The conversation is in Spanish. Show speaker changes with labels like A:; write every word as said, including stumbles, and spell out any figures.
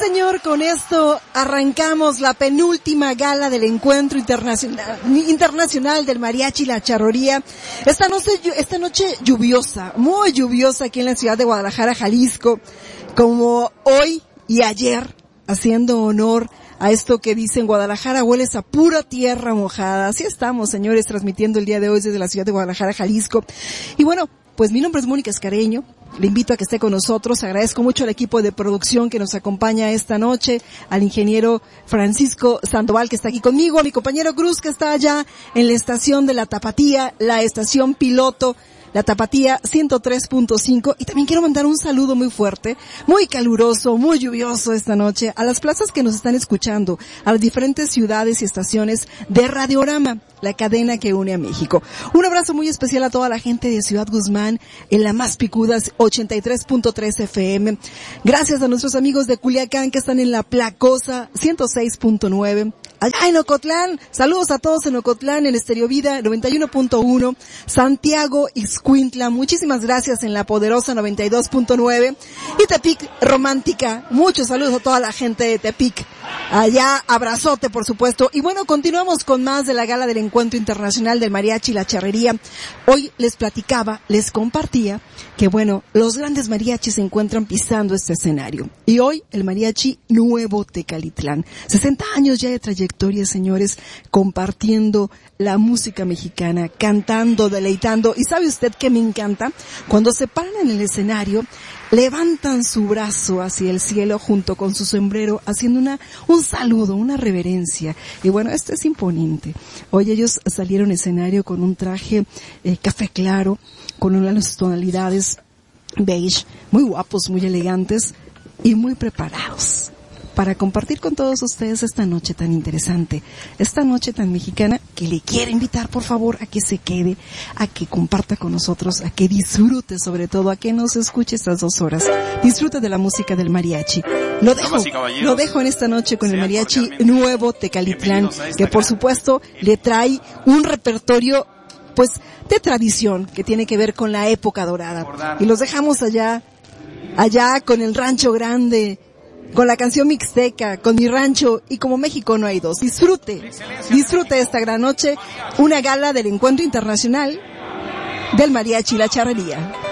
A: señor, con esto arrancamos la penúltima gala del encuentro internacional, internacional del mariachi La Charrería. Esta noche, esta noche lluviosa, muy lluviosa aquí en la ciudad de Guadalajara, Jalisco, como hoy y ayer, haciendo honor a esto que dicen Guadalajara hueles a pura tierra mojada. Así estamos, señores, transmitiendo el día de hoy desde la ciudad de Guadalajara, Jalisco. Y bueno, pues mi nombre es Mónica Escareño. Le invito a que esté con nosotros. Agradezco mucho al equipo de producción que nos acompaña esta noche, al ingeniero Francisco Sandoval que está aquí conmigo, a mi compañero Cruz que está allá en la estación de La Tapatía, la estación piloto, La Tapatía ciento tres punto cinco. Y también quiero mandar un saludo muy fuerte, muy caluroso, muy lluvioso esta noche a las plazas que nos están escuchando, a las diferentes ciudades y estaciones de Radiorama, la cadena que une a México. Un abrazo muy especial a toda la gente de Ciudad Guzmán, en la más picuda ochenta y tres punto tres F M. Gracias a nuestros amigos de Culiacán que están en la Placosa ciento seis punto nueve. Allá en Ocotlán, saludos a todos en Ocotlán, en Estéreo Vida noventa y uno punto uno. Santiago, Ixcuintla, muchísimas gracias en la poderosa noventa y dos punto nueve. Y Tepic Romántica, muchos saludos a toda la gente de Tepic. Allá, abrazote por supuesto. Y bueno, continuamos con más de la gala del Encuentro Internacional del Mariachi La Charrería. Hoy les platicaba, les compartía que bueno, los grandes mariachis se encuentran pisando este escenario. Y hoy el mariachi Nuevo Tecalitlán. sesenta años ya de trayectoria, señores, compartiendo la música mexicana, cantando, deleitando. Y ¿sabe usted qué me encanta? Cuando se paran en el escenario, levantan su brazo hacia el cielo junto con su sombrero, haciendo una, un saludo, una reverencia. Y bueno, esto es imponente. Hoy ellos salieron al escenario con un traje eh, café claro, con unas tonalidades beige, muy guapos, muy elegantes y muy preparados para compartir con todos ustedes esta noche tan interesante, esta noche tan mexicana, que le quiero invitar por favor a que se quede, a que comparta con nosotros, a que disfrute sobre todo, a que nos escuche estas dos horas, disfrute de la música del mariachi. Lo dejo, lo dejo en esta noche con el mariachi Nuevo Tecalitlán, que por supuesto le trae un repertorio pues de tradición que tiene que ver con la época dorada. Y los dejamos allá, allá con el Rancho Grande, con la canción mixteca, con Mi Rancho y Como México no hay dos. Disfrute, disfrute esta gran noche, una gala del Encuentro Internacional del Mariachi La Charrería.